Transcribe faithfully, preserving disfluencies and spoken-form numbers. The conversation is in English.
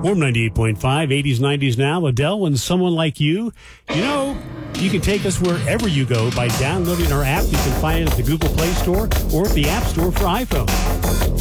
Warm ninety-eight point five, eighties, nineties now. Adele and Someone Like You. You know, you can take us wherever you go by downloading our app. You can find it at the Google Play Store or at the App Store for iPhone.